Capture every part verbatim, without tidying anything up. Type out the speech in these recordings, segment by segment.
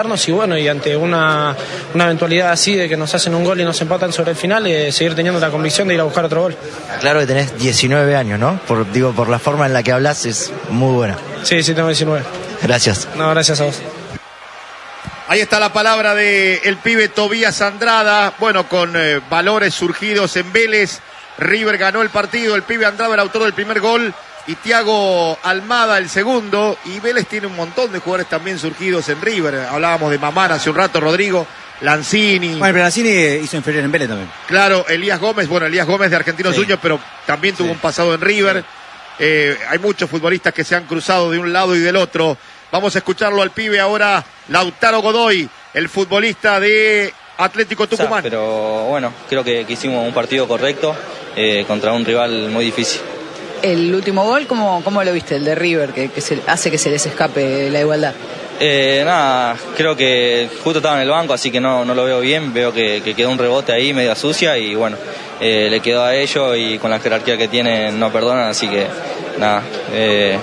Y bueno, y ante una, una eventualidad así de que nos hacen un gol y nos empatan sobre el final, eh, seguir teniendo la convicción de ir a buscar otro gol. Claro que tenés diecinueve años, ¿no? Por, digo, por la forma en la que hablas es muy buena. Sí, sí, tengo diecinueve. Gracias. No, gracias a vos. Ahí está la palabra de el pibe Tobías Andrada, bueno, con eh, valores surgidos en Vélez. River ganó el partido, el pibe Andrada el autor del primer gol y Thiago Almada el segundo, y Vélez tiene un montón de jugadores también surgidos en River. Hablábamos de Mamán hace un rato, Rodrigo, Lanzini. Bueno, pero Lanzini hizo inferior en Vélez también. Claro, Elías Gómez, bueno, Elías Gómez de Argentinos Sí. Juniors, pero también tuvo Sí. un pasado en River. Eh, hay muchos futbolistas que se han cruzado de un lado y del otro. Vamos a escucharlo al pibe ahora, Lautaro Godoy, el futbolista de Atlético Tucumán. O sea, pero bueno, creo que, que hicimos un partido correcto eh, contra un rival muy difícil. El último gol, ¿cómo, cómo lo viste? El de River, que, que se, hace que se les escape la igualdad. Eh, nada, creo que justo estaba en el banco, así que no, no lo veo bien. Veo que, que quedó un rebote ahí medio sucia y bueno, eh, le quedó a ellos y con la jerarquía que tienen no perdonan, así que nada, eh,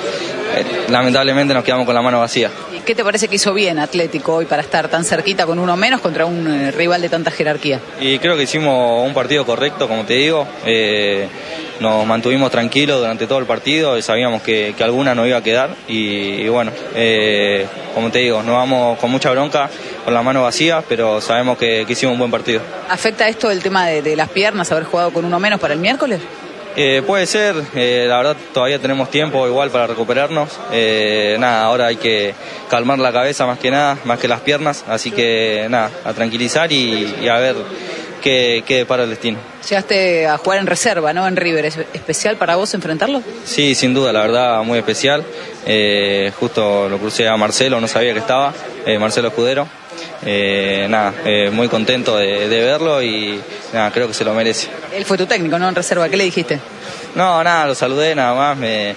eh, lamentablemente nos quedamos con la mano vacía. ¿Y qué te parece que hizo bien Atlético hoy para estar tan cerquita con uno menos contra un eh, rival de tanta jerarquía? Y creo que hicimos un partido correcto, como te digo. Eh, nos mantuvimos tranquilos durante todo el partido, sabíamos que, que alguna no iba a quedar y, y bueno, eh, como te digo, nos vamos con mucha bronca, con la mano vacía, pero sabemos que, que hicimos un buen partido. ¿Afecta esto el tema de, de las piernas, haber jugado con uno menos para el miércoles? Eh, puede ser, eh, la verdad todavía tenemos tiempo igual para recuperarnos. Eh, nada, ahora hay que calmar la cabeza más que nada, más que las piernas, así que nada, a tranquilizar y, y a ver qué, qué depara el destino. Llegaste a jugar en reserva, ¿no? En River. ¿Es especial para vos enfrentarlo? Sí, sin duda, la verdad, muy especial. Eh, justo lo crucé a Marcelo, no sabía que estaba, eh, Marcelo Escudero. Eh, nada, eh, muy contento de, de verlo y nada, creo que se lo merece. Él fue tu técnico, ¿no? En reserva. ¿Qué le dijiste? No, nada, lo saludé nada más, me,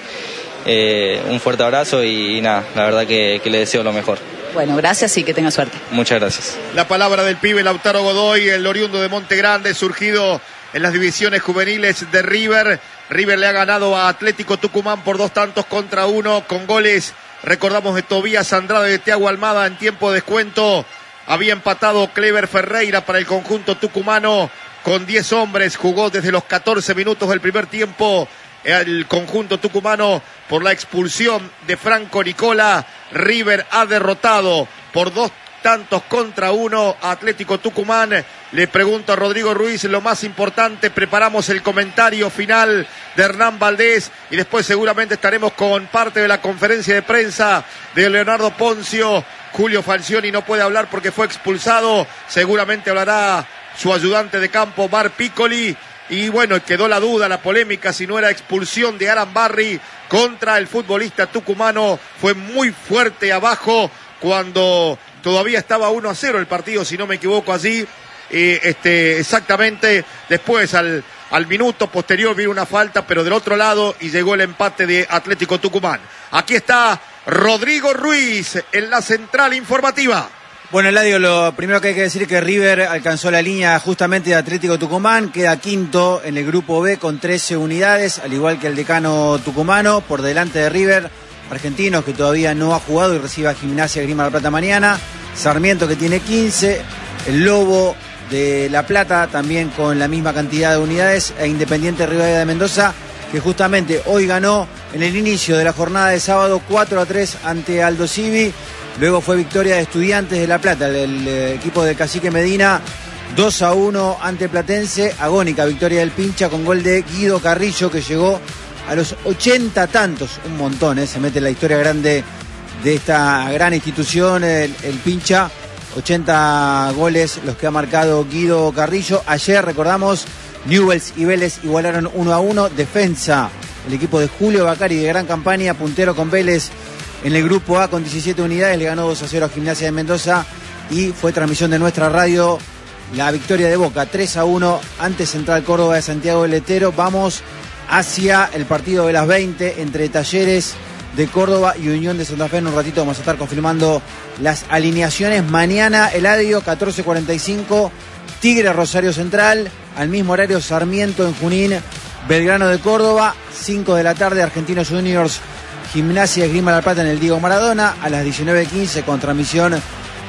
eh, un fuerte abrazo y, y nada, la verdad que, que le deseo lo mejor. Bueno, gracias y que tenga suerte. Muchas gracias. La palabra del pibe Lautaro Godoy, el oriundo de Monte Grande, surgido en las divisiones juveniles de River. River le ha ganado a Atlético Tucumán por dos tantos contra uno, con goles, recordamos, de Tobías Andrada y de Thiago Almada en tiempo de descuento. Había empatado Clever Ferreira para el conjunto tucumano con diez hombres. Jugó desde los catorce minutos del primer tiempo el conjunto tucumano por la expulsión de Franco Nicola. River ha derrotado por dos tantos contra uno a Atlético Tucumán. Le pregunto a Rodrigo Ruiz lo más importante. Preparamos el comentario final de Hernán Valdés y después seguramente estaremos con parte de la conferencia de prensa de Leonardo Poncio. Julio Falcioni no puede hablar porque fue expulsado. Seguramente hablará su ayudante de campo, Mar Piccoli. Y bueno, quedó la duda, la polémica, si no era expulsión de Alan Barry contra el futbolista tucumano. Fue muy fuerte abajo cuando todavía estaba uno a cero el partido, si no me equivoco allí. Eh, este, exactamente, después al, al minuto posterior vino una falta, pero del otro lado, y llegó el empate de Atlético Tucumán. Aquí está Rodrigo Ruiz en la central informativa. Bueno, Eladio, lo primero que hay que decir es que River alcanzó la línea justamente de Atlético Tucumán, queda quinto en el grupo B con trece unidades, al igual que el decano tucumano, por delante de River, Argentinos, que todavía no ha jugado y recibe a Gimnasia Grima de la Plata mañana, Sarmiento, que tiene quince, el Lobo de La Plata también con la misma cantidad de unidades, e Independiente Rivadavia de Mendoza, que justamente hoy ganó en el inicio de la jornada de sábado cuatro a tres ante Aldo Civi. Luego fue victoria de Estudiantes de La Plata, el, el equipo de Cacique Medina, dos a uno ante Platense. Agónica victoria del Pincha con gol de Guido Carrillo, que llegó a los ochenta tantos, un montón, ¿eh? Se mete en la historia grande de esta gran institución, el, el Pincha. ochenta goles los que ha marcado Guido Carrillo. Ayer, recordamos, Newell's y Vélez igualaron uno a uno. Defensa, el equipo de Julio Bacari, de gran campaña, puntero con Vélez en el grupo A con diecisiete unidades, le ganó dos a cero a Gimnasia de Mendoza, y fue transmisión de nuestra radio la victoria de Boca tres a uno ante Central Córdoba de Santiago del Estero. Vamos hacia el partido de las veinte entre Talleres de Córdoba y Unión de Santa Fe. En un ratito vamos a estar confirmando las alineaciones. Mañana, Eladio, catorce cuarenta y cinco, Tigre Rosario Central, al mismo horario Sarmiento en Junín, Belgrano de Córdoba, cinco de la tarde Argentinos Juniors Gimnasia Esgrima La Plata en el Diego Maradona, a las diecinueve quince con transmisión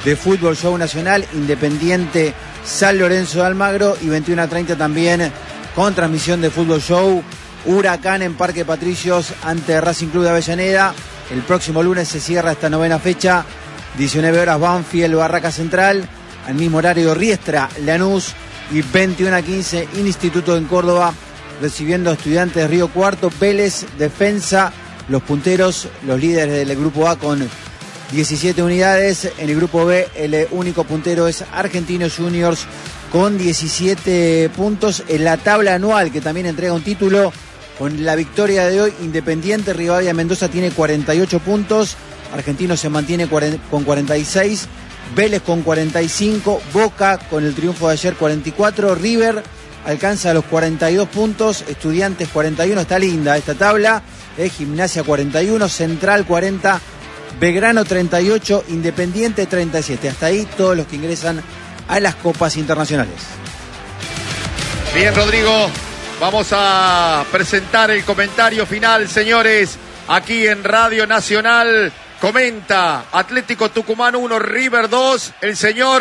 de Fútbol Show Nacional, Independiente San Lorenzo de Almagro, y veintiuno a treinta también con transmisión de Fútbol Show, Huracán en Parque Patricios ante Racing Club de Avellaneda. El próximo lunes se cierra esta novena fecha, diecinueve horas Banfield, Barraca Central, al mismo horario Riestra, Lanús, y veintiuno a quince Instituto en Córdoba, recibiendo a Estudiantes de Río Cuarto, Vélez, Defensa, los punteros, los líderes del grupo A con diecisiete unidades. En el grupo B el único puntero es Argentinos Juniors con diecisiete puntos. En la tabla anual, que también entrega un título, con la victoria de hoy, Independiente Rivadavia Mendoza tiene cuarenta y ocho puntos, Argentinos se mantiene con cuarenta y seis, Vélez con cuarenta y cinco, Boca con el triunfo de ayer cuarenta y cuatro, River alcanza los cuarenta y dos puntos, Estudiantes cuarenta y uno, está linda esta tabla, eh, Gimnasia cuarenta y uno, Central cuarenta, Belgrano treinta y ocho, Independiente treinta y siete. Hasta ahí todos los que ingresan a las copas internacionales. Bien, Rodrigo, vamos a presentar el comentario final, señores, aquí en Radio Nacional. Comenta Atlético Tucumán uno, River dos, el señor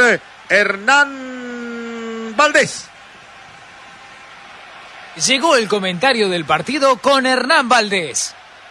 Hernán Valdés. Llegó el comentario del partido con Hernán Valdés.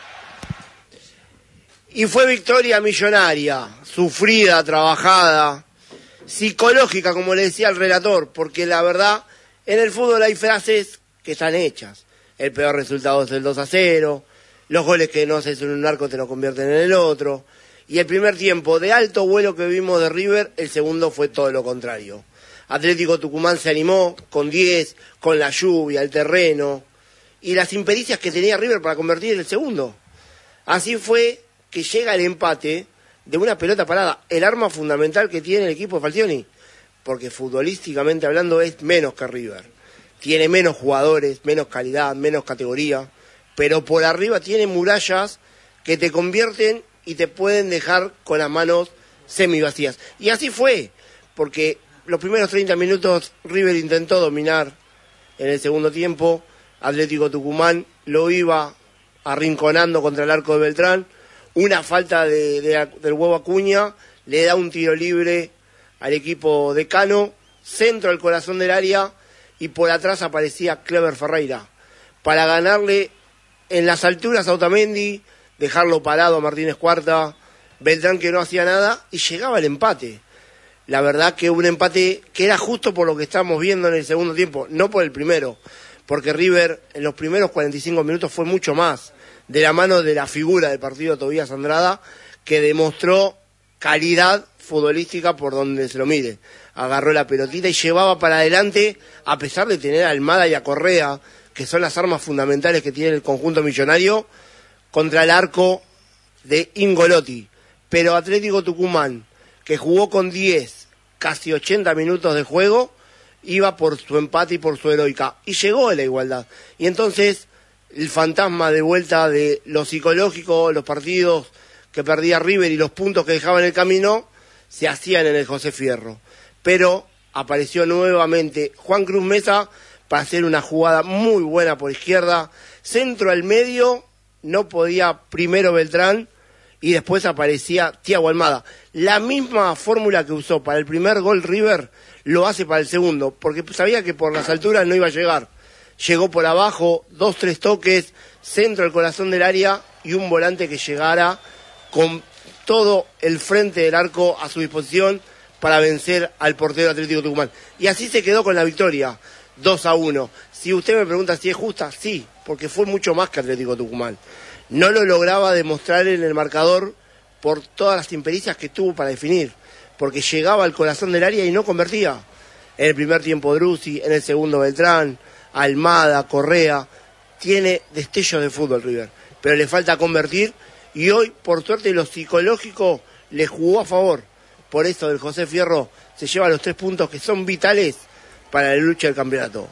Y fue victoria millonaria, sufrida, trabajada, psicológica, como le decía el relator, porque la verdad, en el fútbol hay frases que están hechas. El peor resultado es el dos a cero, los goles que no haces en un arco te lo convierten en el otro. Y el primer tiempo de alto vuelo que vimos de River, el segundo fue todo lo contrario. Atlético Tucumán se animó con diez, con la lluvia, el terreno y las impericias que tenía River para convertir en el segundo. Así fue que llega el empate de una pelota parada, el arma fundamental que tiene el equipo de Falcioni, porque futbolísticamente hablando es menos que River. Tiene menos jugadores, menos calidad, menos categoría, pero por arriba tiene murallas que te convierten y te pueden dejar con las manos semivacías. Y así fue, porque los primeros treinta minutos River intentó dominar. En el segundo tiempo Atlético Tucumán lo iba arrinconando contra el arco de Beltrán. Una falta de, de, del huevo Acuña le da un tiro libre al equipo de Cano, centro al corazón del área, y por atrás aparecía Clever Ferreira para ganarle en las alturas a Otamendi, dejarlo parado a Martínez Cuarta, Beltrán que no hacía nada, y llegaba el empate. La verdad que un empate que era justo por lo que estamos viendo en el segundo tiempo, no por el primero, porque River en los primeros cuarenta y cinco minutos fue mucho más, de la mano de la figura del partido Tobías Andrada, que demostró calidad futbolística por donde se lo mire. Agarró la pelotita y llevaba para adelante, a pesar de tener a Almada y a Correa, que son las armas fundamentales que tiene el conjunto millonario, contra el arco de Ingolotti. Pero Atlético Tucumán, que jugó con diez, casi ochenta minutos de juego, iba por su empate y por su heroica, y llegó a la igualdad. Y entonces el fantasma de vuelta de lo psicológico, los partidos que perdía River y los puntos que dejaba en el camino, se hacían en el José Fierro. Pero apareció nuevamente Juan Cruz Mesa para hacer una jugada muy buena por izquierda, centro al medio, no podía primero Beltrán, y después aparecía Thiago Almada. La misma fórmula que usó para el primer gol River, lo hace para el segundo, porque sabía que por las alturas no iba a llegar. Llegó por abajo, dos, tres toques, centro al corazón del área y un volante que llegara con todo el frente del arco a su disposición para vencer al portero Atlético Tucumán. Y así se quedó con la victoria, dos a uno. Si usted me pregunta si es justa, sí, porque fue mucho más que Atlético Tucumán. No lo lograba demostrar en el marcador por todas las impericias que tuvo para definir, porque llegaba al corazón del área y no convertía. En el primer tiempo Druzzi, en el segundo Beltrán, Almada, Correa, tiene destellos de fútbol River, pero le falta convertir, y hoy, por suerte, lo psicológico le jugó a favor. Por eso el José Fierro se lleva los tres puntos que son vitales para la lucha del campeonato.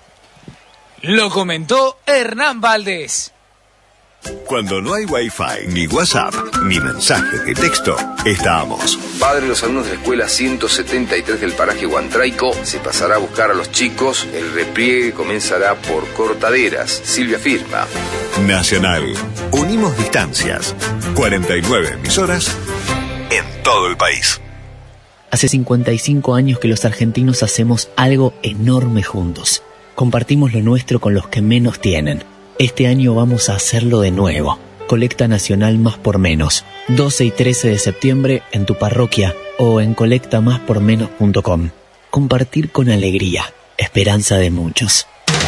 Lo comentó Hernán Valdés. Cuando no hay Wi-Fi, ni WhatsApp, ni mensajes de texto, estamos. Padre, los alumnos de la escuela ciento setenta y tres del paraje Huantraico se pasará a buscar a los chicos. El repliegue comenzará por Cortaderas. Silvia firma. Nacional. Unimos distancias. cuarenta y nueve emisoras en todo el país. Hace cincuenta y cinco años que los argentinos hacemos algo enorme juntos. Compartimos lo nuestro con los que menos tienen. Este año vamos a hacerlo de nuevo. Colecta Nacional Más por Menos. doce y trece de septiembre en tu parroquia o en colecta más por menos punto com. Compartir con alegría. Esperanza de muchos.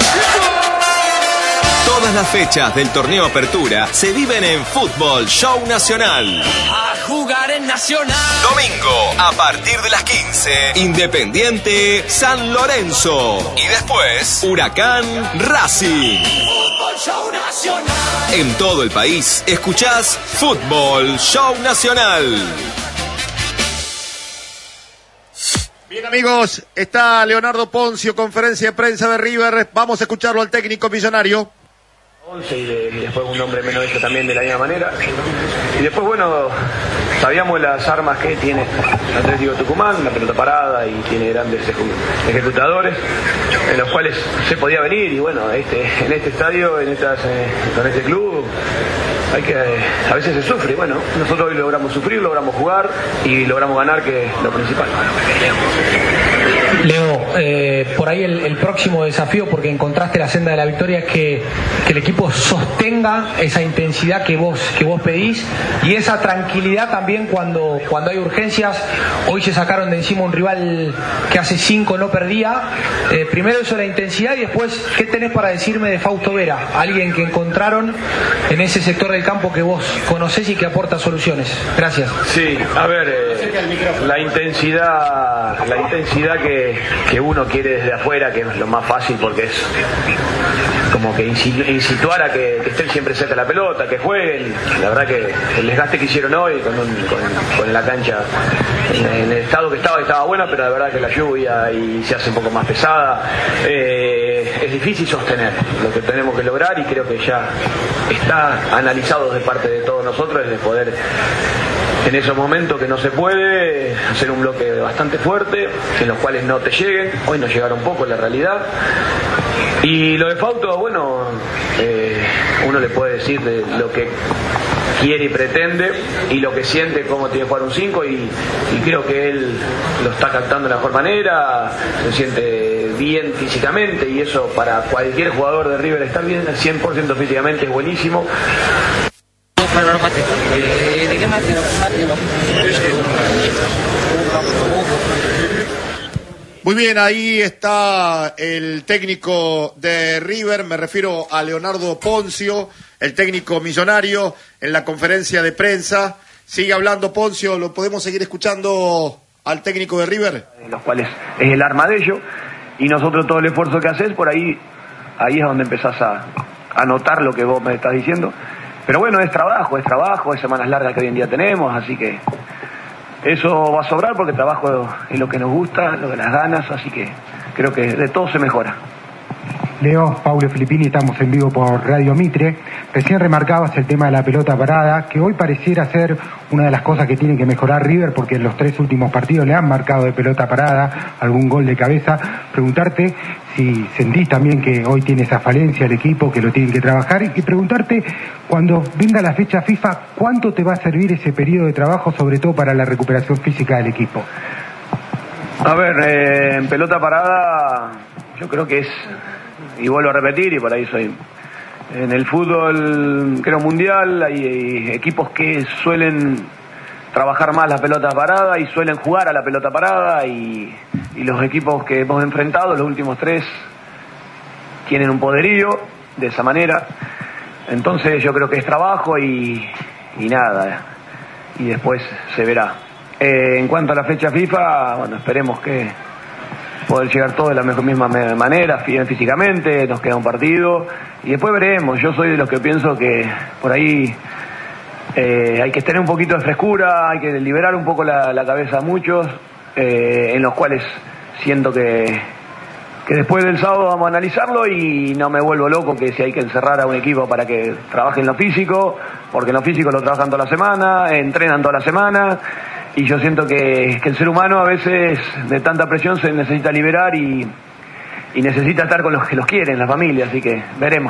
Todas las fechas del torneo Apertura se viven en Fútbol Show Nacional. A jugar en Nacional. Domingo, a partir de las quince, Independiente San Lorenzo. Y después, Huracán Racing. Fútbol Show Nacional. En todo el país, escuchás Fútbol Show Nacional. Bien, amigos, está Leonardo Poncio, conferencia de prensa de River. Vamos a escucharlo al técnico millonario. once y, de, y después un hombre menos hecho también de la misma manera. Y después, bueno, sabíamos las armas que tiene Atlético Tucumán, la pelota parada, y tiene grandes ejecutadores, en los cuales se podía venir. Y bueno, este, en este estadio, en estas, eh, con este club, hay que, a veces se sufre. Y bueno, nosotros hoy logramos sufrir, logramos jugar y logramos ganar, que es lo principal. Leo, eh, por ahí el, el próximo desafío, porque encontraste la senda de la victoria, es que, que el equipo sostenga esa intensidad que vos, que vos pedís y esa tranquilidad también cuando, cuando hay urgencias. Hoy se sacaron de encima un rival que hace cinco no perdía. Eh, primero eso, la intensidad, y después, ¿qué tenés para decirme de Fausto Vera? Alguien que encontraron en ese sector del campo que vos conocés y que aporta soluciones. Gracias. Sí, a ver, eh, la intensidad, la intensidad que, que uno quiere desde afuera, que es lo más fácil, porque es como que incituar a que, que estén siempre cerca de la pelota, que jueguen. La verdad que el desgaste que hicieron hoy con, un, con, con la cancha en, en el estado que estaba, estaba buena, pero la verdad que la lluvia y se hace un poco más pesada, eh, es difícil sostener. Lo que tenemos que lograr, y creo que ya está analizado de parte de todos nosotros, es de poder, en esos momentos que no se puede, hacer un bloque bastante fuerte, en los cuales no te lleguen. Hoy nos llegaron poco, la realidad. Y lo de Fausto, bueno, eh, uno le puede decir de lo que quiere y pretende y lo que siente, cómo tiene que jugar un cinco, y, y creo que él lo está captando de la mejor manera, se siente bien físicamente, y eso para cualquier jugador de River estar bien al cien por ciento físicamente es buenísimo. Muy bien, ahí está el técnico de River, me refiero a Leonardo Poncio, el técnico millonario, en la conferencia de prensa. Sigue hablando Poncio, ¿lo podemos seguir escuchando al técnico de River? Los cuales es el arma de ellos, y nosotros todo el esfuerzo que haces, por ahí, ahí es donde empezás a, a notar lo que vos me estás diciendo. Pero bueno, es trabajo, es trabajo, es semanas largas que hoy en día tenemos, así que eso va a sobrar, porque el trabajo es lo que nos gusta, lo de las ganas, así que creo que de todo se mejora. Leo, Paulo Filippini, estamos en vivo por Radio Mitre. Recién remarcabas el tema de la pelota parada, que hoy pareciera ser una de las cosas que tiene que mejorar River, porque en los tres últimos partidos le han marcado de pelota parada, algún gol de cabeza. Preguntarte si sentís también que hoy tiene esa falencia el equipo, que lo tienen que trabajar, y preguntarte, cuando venga la fecha FIFA, ¿cuánto te va a servir ese periodo de trabajo, sobre todo para la recuperación física del equipo? A ver, eh, en pelota parada yo creo que es, y vuelvo a repetir, y por ahí soy, en el fútbol, creo, mundial, hay, hay equipos que suelen trabajar más la pelota parada y suelen jugar a la pelota parada, y, y los equipos que hemos enfrentado, los últimos tres, tienen un poderío de esa manera. Entonces yo creo que es trabajo y, y nada, y después se verá. Eh, en cuanto a la fecha FIFA, bueno, esperemos que poder llegar todos de la mejor, misma manera, bien físicamente, nos queda un partido y después veremos. Yo soy de los que pienso que por ahí eh, hay que tener un poquito de frescura, hay que liberar un poco la, la cabeza a muchos, eh, en los cuales siento que, que después del sábado vamos a analizarlo, y no me vuelvo loco que si hay que encerrar a un equipo para que trabaje en lo físico, porque en lo físico lo trabajan toda la semana, entrenan toda la semana. Y yo siento que, que el ser humano a veces de tanta presión se necesita liberar y, y necesita estar con los que los quieren, la familia, así que veremos.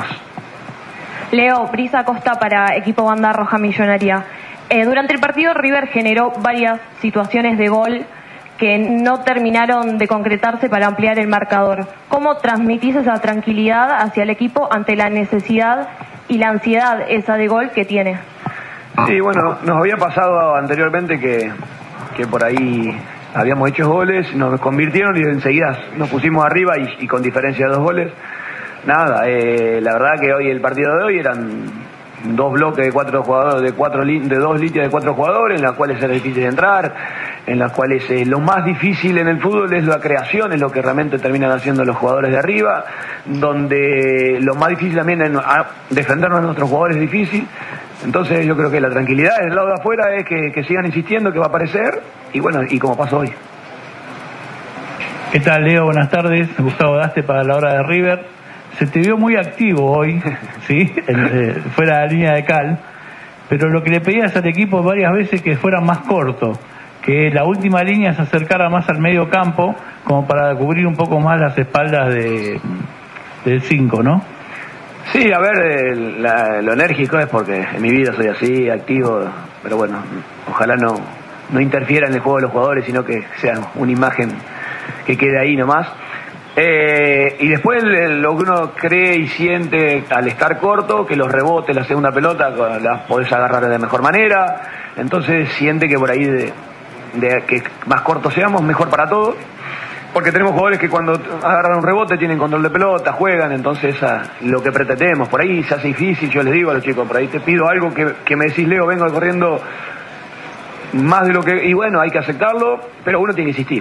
Leo, Brisa Costa para Equipo Banda Roja Millonaria. Eh, durante el partido River generó varias situaciones de gol que no terminaron de concretarse para ampliar el marcador. ¿Cómo transmitís esa tranquilidad hacia el equipo ante la necesidad y la ansiedad esa de gol que tiene? Sí, bueno, nos había pasado anteriormente que, que por ahí habíamos hecho goles, nos convirtieron y enseguida nos pusimos arriba y, y con diferencia de dos goles. Nada, eh, la verdad que hoy el partido de hoy eran dos bloques de cuatro jugadores, de cuatro de dos líneas de cuatro jugadores, en las cuales era difícil entrar, en las cuales eh, lo más difícil en el fútbol es la creación, es lo que realmente terminan haciendo los jugadores de arriba, donde lo más difícil también es a defendernos a nuestros jugadores es difícil. Entonces yo creo que la tranquilidad del lado de afuera es que, que sigan insistiendo que va a aparecer, y bueno, y como pasó hoy. ¿Qué tal, Leo? Buenas tardes. Gustavo Daste para la hora de River. Se te vio muy activo hoy, ¿sí? En, eh, fuera de la línea de cal, pero lo que le pedías al equipo varias veces que fuera más corto, que la última línea se acercara más al medio campo, como para cubrir un poco más las espaldas de del cinco, ¿no? Sí, a ver, el, la, lo enérgico es porque en mi vida soy así, activo, pero bueno, ojalá no, no interfiera en el juego de los jugadores, sino que sea una imagen que quede ahí nomás. Eh, y después lo que uno cree y siente al estar corto, que los rebotes, la segunda pelota, las podés agarrar de mejor manera, entonces siente que por ahí de, de que más cortos seamos, mejor para todos, porque tenemos jugadores que cuando agarran un rebote tienen control de pelota, juegan, entonces a, lo que pretendemos, por ahí se hace difícil, yo les digo a los chicos, por ahí te pido algo que, que me decís, Leo, vengo corriendo más de lo que, y bueno, hay que aceptarlo, pero uno tiene que insistir.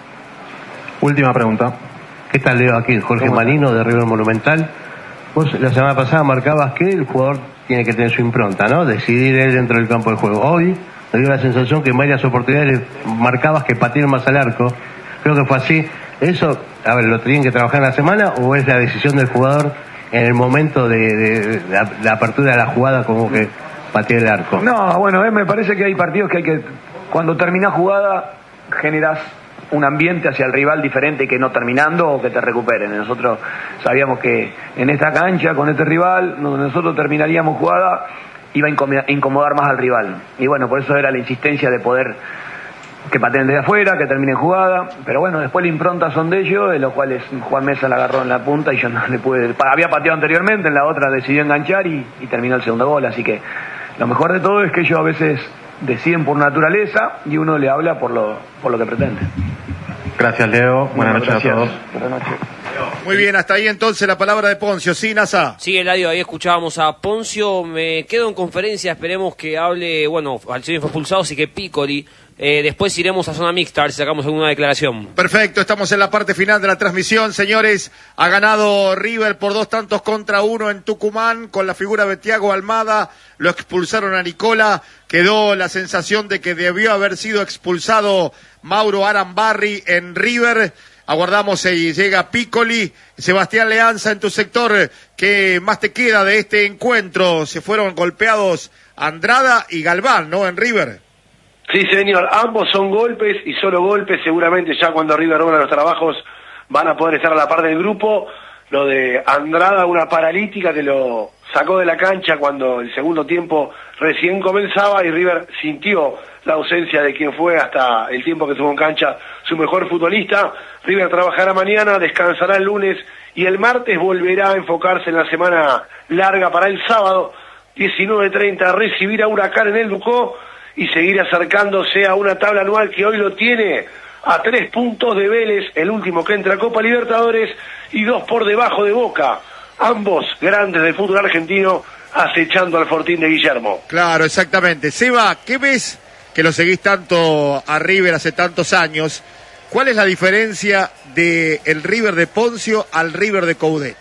Última pregunta. ¿Qué tal, Leo? Aquí Jorge Marino de River Monumental. Vos la semana pasada marcabas que el jugador tiene que tener su impronta, ¿no? Decidir él dentro del campo de juego. Hoy me dio la sensación que en varias oportunidades marcabas que pateen más al arco. Creo que fue así. ¿Eso, a ver, lo tienen que trabajar en la semana o es la decisión del jugador en el momento de, de, de la, la apertura de la jugada como que patee el arco? No, bueno, eh, me parece que hay partidos que hay que, cuando terminás jugada, generás un ambiente hacia el rival diferente que no terminando o que te recuperen. Nosotros sabíamos que en esta cancha, con este rival, donde nosotros terminaríamos jugada, iba a incomodar más al rival. Y bueno, por eso era la insistencia de poder que pateen desde afuera, que terminen jugada. Pero bueno, después la impronta son de ellos, de los cuales Juan Mesa la agarró en la punta y yo no le pude... Había pateado anteriormente, en la otra decidió enganchar y, y terminó el segundo gol. Así que lo mejor de todo es que ellos a veces deciden por naturaleza y uno le habla por lo, por lo que pretende. Gracias, Leo. Buenas noches gracias. a todos. Buenas noches. Muy bien, hasta ahí entonces la palabra de Poncio. Sí, Nasa. Sí, Eladio, ahí escuchábamos a Poncio. Me quedo en conferencia, esperemos que hable, bueno, Falcioni fue expulsado, así que Piccoli. Eh, después iremos a zona mixta, a ver si sacamos alguna declaración. Perfecto, estamos en la parte final de la transmisión, señores. Ha ganado River por dos tantos contra uno en Tucumán, con la figura de Thiago Almada. Lo expulsaron a Nicola. Quedó la sensación de que debió haber sido expulsado Mauro Arambarri en River. Aguardamos si llega Piccoli. Sebastián Leanza, en tu sector, ¿qué más te queda de este encuentro? Se fueron golpeados Andrada y Galván, ¿no? En River. Sí, señor, ambos son golpes y solo golpes. Seguramente ya cuando River haga los trabajos van a poder estar a la par del grupo. Lo de Andrada, una paralítica que lo sacó de la cancha cuando el segundo tiempo recién comenzaba y River sintió la ausencia de quien fue hasta el tiempo que estuvo en cancha su mejor futbolista. River trabajará mañana, descansará el lunes y el martes volverá a enfocarse en la semana larga para el sábado, diecinueve treinta, recibir a Huracán en el Ducó y seguir acercándose a una tabla anual que hoy lo tiene a tres puntos de Vélez, el último que entra a Copa Libertadores, y dos por debajo de Boca, ambos grandes del fútbol argentino, acechando al Fortín de Guillermo. Claro, exactamente. Seba, ¿qué ves que lo seguís tanto a River hace tantos años? ¿Cuál es la diferencia de el River de Poncio al River de Coudet?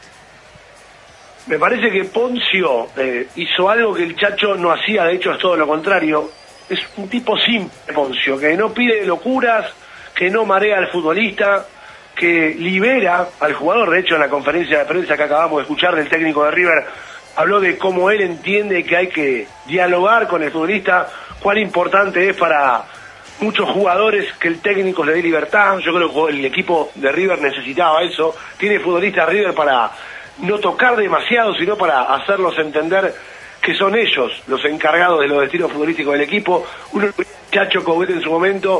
Me parece que Poncio eh, hizo algo que el Chacho no hacía, de hecho es todo lo contrario. Es un tipo simple, Poncio, que no pide locuras, que no marea al futbolista, que libera al jugador. De hecho, en la conferencia de prensa que acabamos de escuchar del técnico de River, habló de cómo él entiende que hay que dialogar con el futbolista, cuán importante es para muchos jugadores que el técnico le dé libertad. Yo creo que el equipo de River necesitaba eso. Tiene futbolistas River para no tocar demasiado, sino para hacerlos entender que son ellos los encargados de los destinos futbolísticos del equipo. Uno, Chacho Coudet en su momento,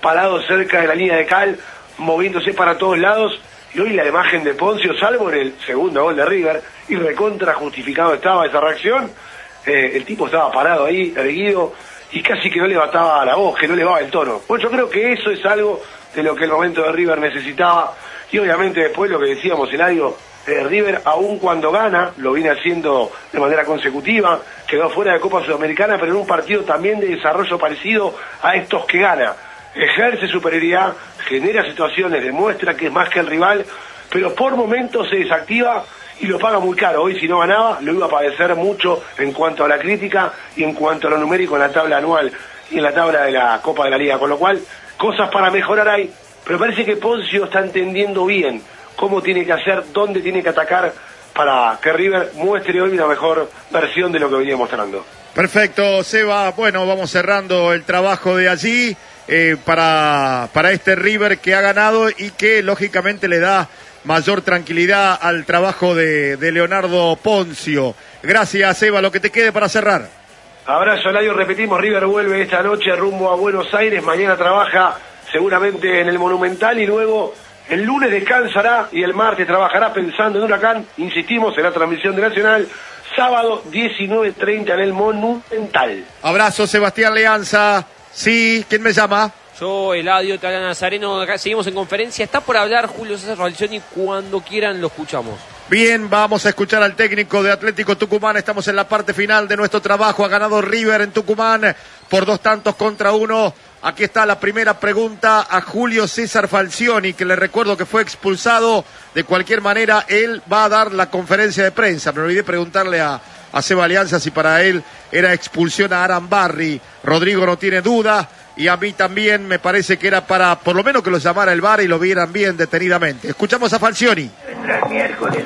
parado cerca de la línea de cal, moviéndose para todos lados, y hoy la imagen de Poncio, salvo en el segundo gol de River, y recontra justificado estaba esa reacción, eh, el tipo estaba parado ahí, erguido, y casi que no levantaba la voz, que no elevaba el tono. Bueno, yo creo que eso es algo de lo que el momento de River necesitaba, y obviamente después lo que decíamos, Eladio, eh, River aún cuando gana, lo viene haciendo de manera consecutiva, quedó fuera de Copa Sudamericana, pero en un partido también de desarrollo parecido a estos que gana. Ejerce superioridad, genera situaciones, demuestra que es más que el rival, pero por momentos se desactiva y lo paga muy caro. Hoy si no ganaba, lo iba a padecer mucho en cuanto a la crítica y en cuanto a lo numérico en la tabla anual y en la tabla de la Copa de la Liga, con lo cual cosas para mejorar hay, pero parece que Poncio está entendiendo bien cómo tiene que hacer, dónde tiene que atacar para que River muestre hoy una mejor versión de lo que venía mostrando. Perfecto, Seba. Bueno, vamos cerrando el trabajo de allí eh, para, para este River que ha ganado y que lógicamente le da mayor tranquilidad al trabajo de, de Leonardo Poncio. Gracias, Seba. Lo que te quede para cerrar. Abrazo, Eladio. Repetimos, River vuelve esta noche rumbo a Buenos Aires. Mañana trabaja seguramente en el Monumental y luego el lunes descansará y el martes trabajará pensando en Huracán. Insistimos en la transmisión de Nacional. Sábado diecinueve treinta en el Monumental. Abrazo, Sebastián Leanza. Sí, ¿quién me llama? Yo, Eladio Talán Nazareno, acá seguimos en conferencia. Está por hablar Julio César Falcioni, cuando quieran lo escuchamos. Bien, vamos a escuchar al técnico de Atlético Tucumán. Estamos en la parte final de nuestro trabajo. Ha ganado River en Tucumán por dos tantos contra uno. Aquí está la primera pregunta a Julio César Falcioni, que le recuerdo que fue expulsado. De cualquier manera, él va a dar la conferencia de prensa. Me olvidé preguntarle a, a Seba Alianza si para él era expulsión a Arambarri. Rodrigo no tiene duda. Y a mí también me parece que era para, por lo menos que lo llamara el V A R y lo vieran bien detenidamente. Escuchamos a Falcioni. Vendrá el miércoles.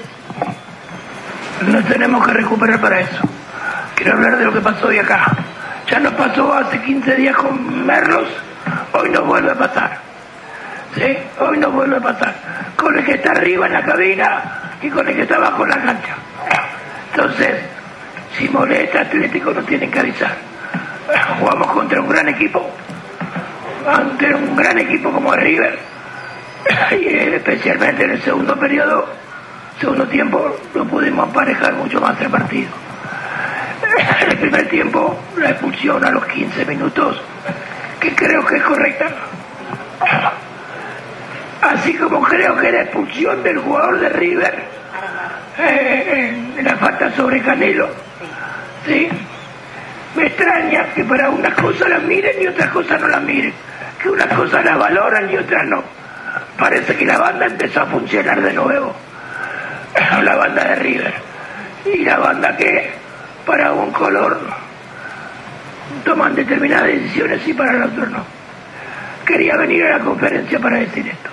Nos tenemos que recuperar para eso. Quiero hablar de lo que pasó hoy acá. Ya nos pasó hace quince días con Merlos. Hoy nos vuelve a pasar. ¿Sí? Hoy nos vuelve a pasar. Con el que está arriba en la cabina y con el que está abajo en la cancha. Entonces, si molesta Atlético nos tienen que avisar. Jugamos contra un gran equipo. Ante un gran equipo como River, y especialmente en el segundo periodo, segundo tiempo, lo pudimos emparejar mucho más el partido. En el primer tiempo, la expulsión a los quince minutos, que creo que es correcta. Así como creo que la expulsión del jugador de River, eh, en la falta sobre Canelo, ¿sí? Me extraña que para unas cosas las miren y otras cosas no las miren. Que unas cosas las valoran y otras no. Parece que la banda empezó a funcionar de nuevo. La banda de River. Y la banda que para un color toman determinadas decisiones y para el otro no. Quería venir a la conferencia para decir esto.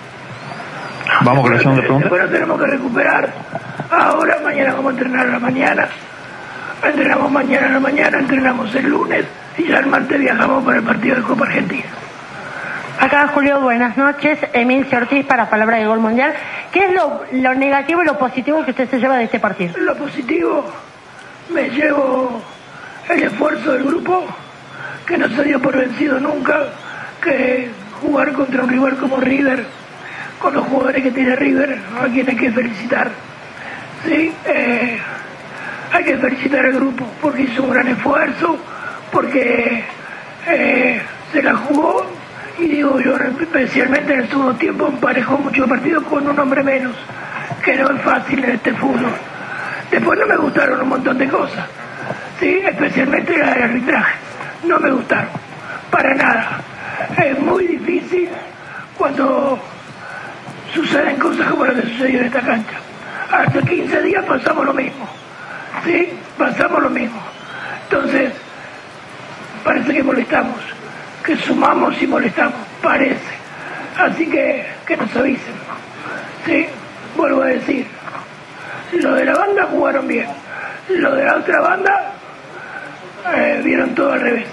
Vamos con la segunda pregunta. Después tenemos que recuperar. Ahora, mañana vamos a entrenar a la mañana. Entrenamos mañana a la mañana, entrenamos el lunes y ya el martes viajamos para el partido de Copa Argentina. Acá, Julio, buenas noches. Emilio Ortiz para Palabra de Gol Mundial. ¿Qué es lo, lo negativo y lo positivo que usted se lleva de este partido? Lo positivo, me llevo el esfuerzo del grupo, que no se dio por vencido nunca, que jugar contra un rival como River, con los jugadores que tiene River, a quien hay que felicitar. Sí, eh... hay que felicitar al grupo porque hizo un gran esfuerzo, porque eh, se la jugó y digo yo, especialmente en el segundo tiempo emparejó mucho partido con un hombre menos, que no es fácil en este fútbol. Después no me gustaron un montón de cosas, sí, especialmente la del arbitraje, no me gustaron, para nada. Es muy difícil cuando suceden cosas como lo que sucedió en esta cancha. Hace quince días pasamos lo mismo. Sí, pasamos lo mismo. Entonces, parece que molestamos, que sumamos y molestamos, parece. Así que, que nos avisen. Sí, vuelvo a decir, lo de la banda jugaron bien, lo de la otra banda eh, vieron todo al revés.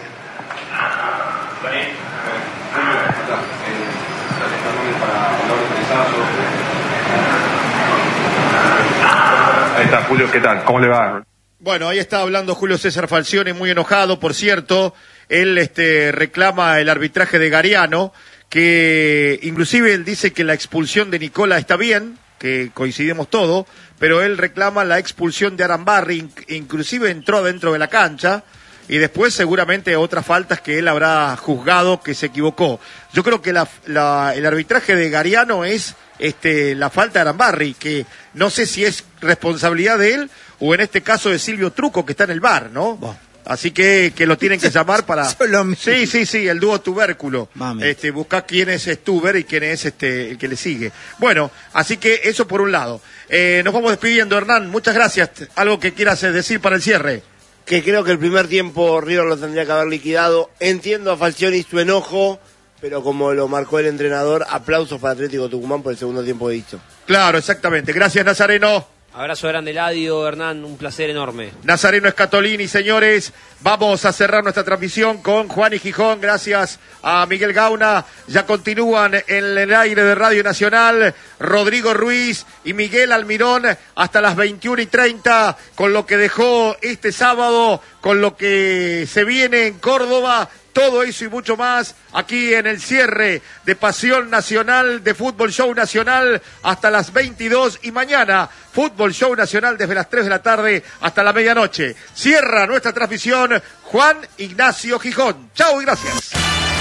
Ahí está, Julio, ¿qué tal? ¿Cómo le va? Bueno, ahí está hablando Julio César Falcioni, muy enojado, por cierto. Él este, reclama el arbitraje de Gariano, que inclusive él dice que la expulsión de Nicola está bien, que coincidimos todo, pero él reclama la expulsión de Arambarri, inclusive entró dentro de la cancha, y después seguramente otras faltas que él habrá juzgado que se equivocó. Yo creo que la, la, el arbitraje de Gariano es este, la falta de Arambarri, que no sé si es responsabilidad de él o en este caso de Silvio Truco, que está en el V A R, ¿no? Bueno. Así que, que lo tienen que llamar para... Sí, sí, sí, el dúo tubérculo. Mami. Este, buscar quién es Stuber y quién es este el que le sigue. Bueno, así que eso por un lado. Eh, nos vamos despidiendo, Hernán. Muchas gracias. ¿Algo que quieras decir para el cierre? Que creo que el primer tiempo River lo tendría que haber liquidado. Entiendo a Falcioni su enojo, pero como lo marcó el entrenador, aplausos para Atlético Tucumán por el segundo tiempo de dicho. Claro, exactamente. Gracias, Nazareno. Abrazo grande, Eladio, Hernán, un placer enorme. Nazareno Escatolini, señores, vamos a cerrar nuestra transmisión con Juan y Gijón, gracias a Miguel Gauna, ya continúan en el aire de Radio Nacional, Rodrigo Ruiz y Miguel Almirón hasta las veintiuna y treinta, con lo que dejó este sábado, con lo que se viene en Córdoba. Todo eso y mucho más aquí en el cierre de Pasión Nacional, de Fútbol Show Nacional hasta las veintidós y mañana Fútbol Show Nacional desde las tres de la tarde hasta la medianoche. Cierra nuestra transmisión Juan Ignacio Gijón. Chau y gracias.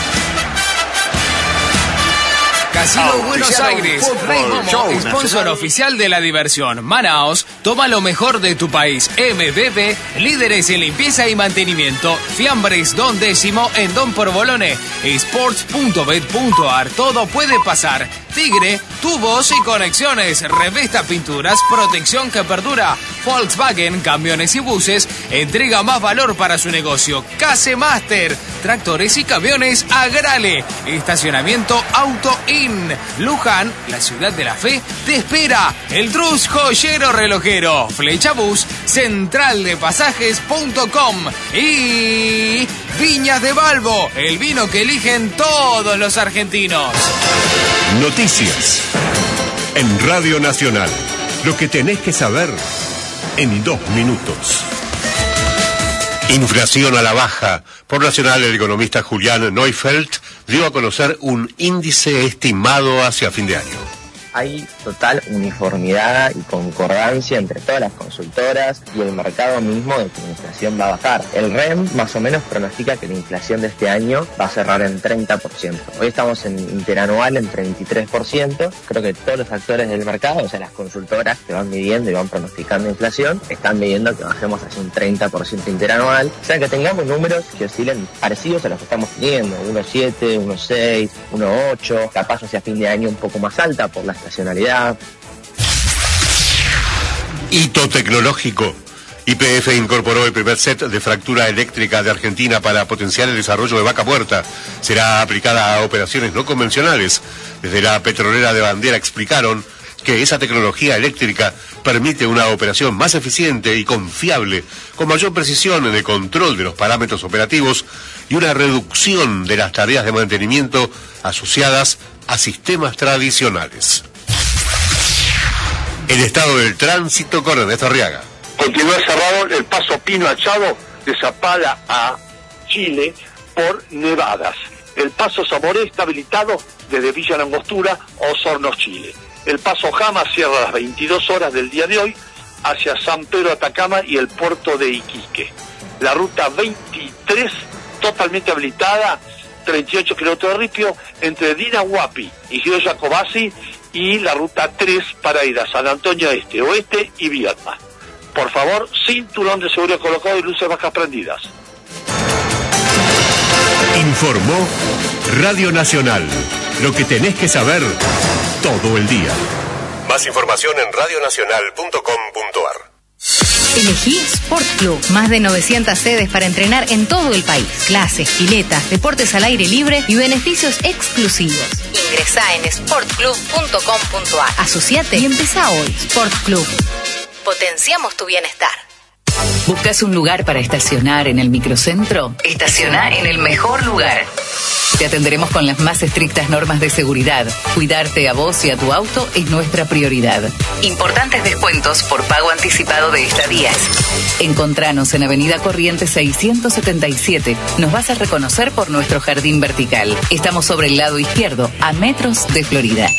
Casino Buenos Aires, Rey Momo, sponsor oficial de la diversión. Manaos, toma lo mejor de tu país. M B B, líderes en limpieza y mantenimiento. Fiambres Don Décimo en Don Porbolone. Sports punto bet punto ar, todo puede pasar. Tigre, tubos y conexiones. Revesta Pinturas, protección que perdura. Volkswagen, camiones y buses, entrega más valor para su negocio. Case Master, tractores y camiones Agrale. Estacionamiento Auto In. Luján, la ciudad de la fe, te espera. El Trus Joyero Relojero. Flecha Bus, central de pasajes punto com. Y Viñas de Balbo, el vino que eligen todos los argentinos. Noticias en Radio Nacional. Lo que tenés que saber en dos minutos. Inflación a la baja. Por Nacional, el economista Julián Neufeld dio a conocer un índice estimado hacia fin de año. Hay total uniformidad y concordancia entre todas las consultoras y el mercado mismo de que la inflación va a bajar. El R E M más o menos pronostica que la inflación de este año va a cerrar en treinta por ciento. Hoy estamos en interanual en treinta y tres por ciento. Creo que todos los actores del mercado, o sea, las consultoras que van midiendo y van pronosticando inflación, están midiendo que bajemos hacia un treinta por ciento interanual. O sea, que tengamos números que oscilen parecidos a los que estamos teniendo, uno coma siete, uno coma seis, uno coma ocho, capaz hacia fin de año un poco más alta por la estacionalidad. Hito tecnológico. Y P F incorporó el primer set de fractura eléctrica de Argentina para potenciar el desarrollo de Vaca Muerta. Será aplicada a operaciones no convencionales. Desde la petrolera de Bandera explicaron que esa tecnología eléctrica permite una operación más eficiente y confiable, con mayor precisión en el control de los parámetros operativos y una reducción de las tareas de mantenimiento asociadas a sistemas tradicionales. El estado del tránsito con Ernesto Arriaga. Continúa cerrado el paso Pino Achado de Zapala a Chile por nevadas. El paso Zamoré está habilitado desde Villa Langostura a Osorno, Chile. El paso Jama cierra a las veintidós horas del día de hoy hacia San Pedro Atacama y el puerto de Iquique. La ruta veintitrés totalmente habilitada, treinta y ocho kilómetros de ripio entre Dinahuapi y Giro Jacobasi, y la ruta tres para ir a San Antonio Este, Oeste y Viedma. Por favor, cinturón de seguridad colocado y luces bajas prendidas. Informó Radio Nacional. Lo que tenés que saber todo el día. Más información en radio nacional punto com punto ar. Elegí Sport Club. Más de novecientas sedes para entrenar en todo el país. Clases, piletas, deportes al aire libre y beneficios exclusivos. Ingresá en sport club punto com punto ar. Asociate y empezá hoy. Sport Club. Potenciamos tu bienestar. ¿Buscas un lugar para estacionar en el microcentro? Estaciona en el mejor lugar. Te atenderemos con las más estrictas normas de seguridad. Cuidarte a vos y a tu auto es nuestra prioridad. Importantes descuentos por pago anticipado de estadías. Encontranos en Avenida Corrientes seiscientos setenta y siete. Nos vas a reconocer por nuestro jardín vertical. Estamos sobre el lado izquierdo, a metros de Florida.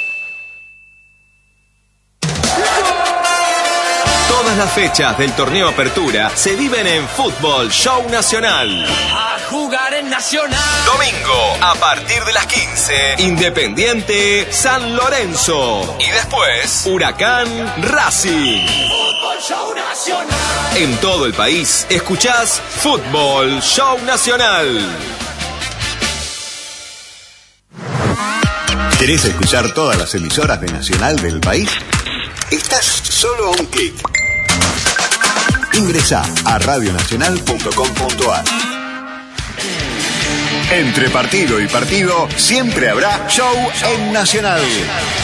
Todas las fechas del torneo Apertura se viven en Fútbol Show Nacional. A jugar en Nacional. Domingo, a partir de las quince, Independiente San Lorenzo. Y después, Huracán Racing. Fútbol Show Nacional. En todo el país, escuchás Fútbol Show Nacional. ¿Querés escuchar todas las emisoras de Nacional del país? Estás solo a un clic. Ingresá a radio nacional punto com punto a r. Entre partido y partido siempre habrá show en Nacional.